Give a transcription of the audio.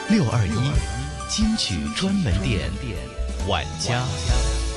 621金曲专门店，晚家。